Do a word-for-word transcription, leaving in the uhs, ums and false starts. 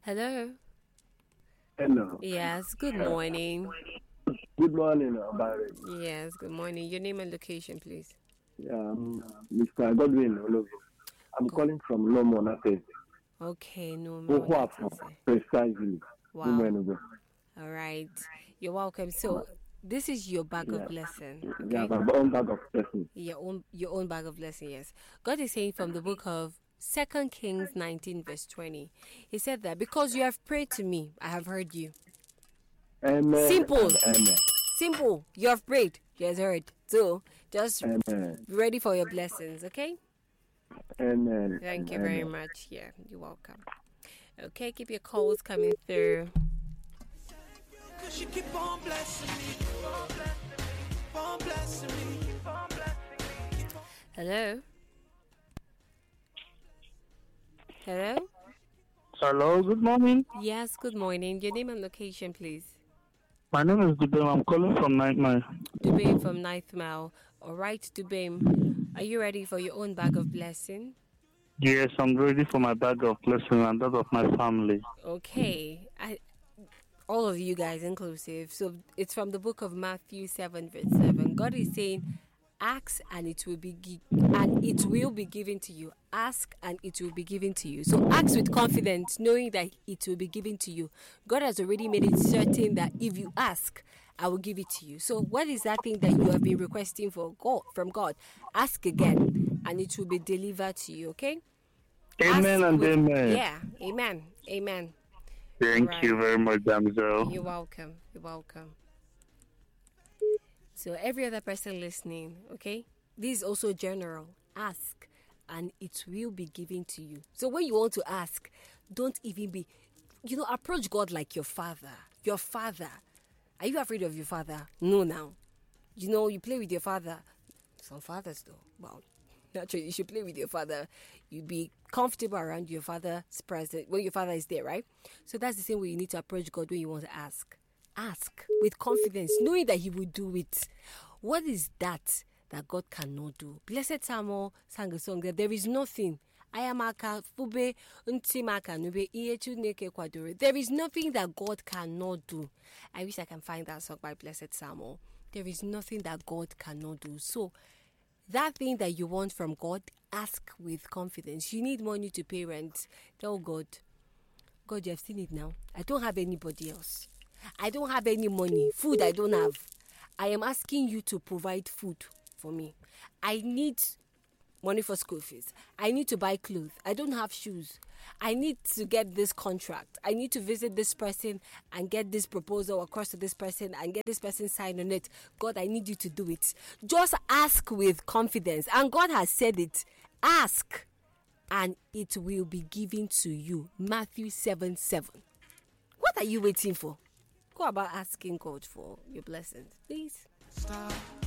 Hello. Hello. Yes, good morning. Good morning, uh, Barry. Yes, good morning. Your name and location, please. Um, Mister Godwin Ologo. I'm Go. calling from Lomo, Nate. Okay, no more Who nothing. say. precisely? Wow. Umenugo. All right. You're welcome. So this is your bag of Yeah. blessing. Yeah, Okay. my own bag of person. Your own your own bag of blessing, yes. God is saying from the book of Second Kings nineteen, verse twenty. He said that because you have prayed to me, I have heard you. Amen. Simple. And amen. Simple. You have prayed. He has heard. So just Amen. be ready for your blessings, okay? Amen. Thank you and very amen. much. Yeah, you're welcome. Okay, keep your calls coming through. Cause you keep on blessing me, keep on blessing me, keep on blessing me, keep on blessing me. Hello? Hello? Hello, good morning. Yes, good morning. Your name and location, please. My name is Dubem. I'm calling from Nightmare. Dubaim from Ninth Mile. All right, Dubaim, are you ready for your own bag of blessing? Yes, I'm ready for my bag of blessing and that of my family. Okay. I all of you guys inclusive. So it's from the book of Matthew seven, verse seven. God is saying, ask and it will be gi- and it will be given to you. Ask and it will be given to you. So ask with confidence, knowing that it will be given to you. God has already made it certain that if you ask, I will give it to you. So what is that thing that you have been requesting for God from God? Ask again and it will be delivered to you, okay? Amen Ask and with- amen. Yeah, amen. Amen. Thank Right. you very much, Damsel. You're welcome. You're welcome. So every other person listening, okay? This is also general. Ask and it will be given to you. So when you want to ask, don't even be, you know, approach God like your father. Your father. Are you afraid of your father? No, now. You know, you play with your father. Some fathers though. Well, naturally, you should play with your father. You be comfortable around your father's presence when your father is there, right? So that's the same way you need to approach God when you want to ask. Ask with confidence, knowing that He will do it. What is that that God cannot do? Blessed Samuel sang a song that there is nothing. I am aka fube untimaka nube iyechu neke kwadore. There is nothing that God cannot do. I wish I can find that song by Blessed Samuel. There is nothing that God cannot do. So that thing that you want from God, ask with confidence. You need money to pay rent. Tell God, God, you have seen it now. I don't have anybody else. I don't have any money. Food I don't have. I am asking you to provide food for me. I need money for school fees. I need to buy clothes. I don't have shoes. I need to get this contract. I need to visit this person and get this proposal across to this person and get this person signed on it. God, I need you to do it. Just ask with confidence. And God has said it. Ask and it will be given to you. Matthew seven seven. What are you waiting for? Go about asking God for your blessings, please. Stop.